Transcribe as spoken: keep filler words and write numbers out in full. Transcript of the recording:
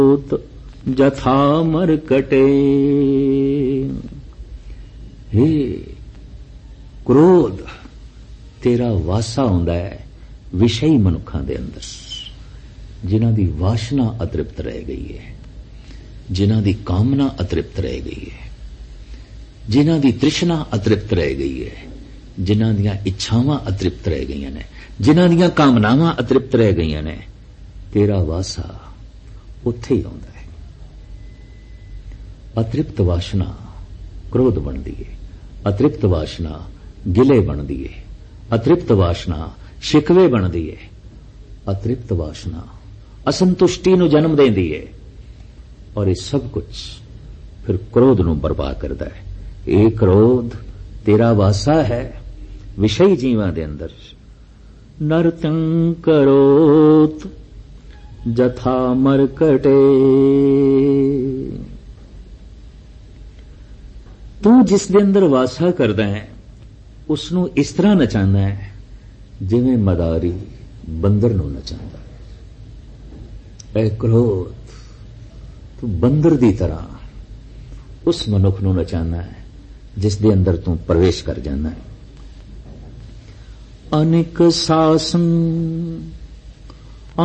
जथा मरकटे। हे क्रोध तेरा वासा हुंदा है विषयी मनुखां दे अंदर, जिन्हां दी वासना अतृप्त रह गई है, जिन्हां दी कामना अतृप्त रह गई है, जिन्हां दी तृष्णा अतृप्त रह गई है, जिन्हां दियां इच्छावां अतृप्त रह गई ने, जिन्हां दियां कामनावां अतृप्त रह गई ने, तेरा वासा उत्थे ही आउंदा है। अतृप्त वासना क्रोध बनदी है, अतृप्त वासना गिले बनदी है, अतृप्त वासना शिकवे बनदी है, अतृप्त वासना असंतुष्टि नूं जन्म देंदी है, और ये सब कुछ फिर क्रोध नूं बर्बाद करदा है। ये क्रोध तेरा वासा है विषयी जीवां दे अंदर। नरतं करोत जथा मरकटे। तू जिस दे अंदर वासा करदा है उसनूं इस तरह नचांदा है जिवें मदारी बंदर नूं नचांदा है। ऐ क्रोध तू बंदर दी तरह उस मनुख नूं नचांदा है जिस दे अंदर तू प्रवेश कर जांदा है। अनेक सासन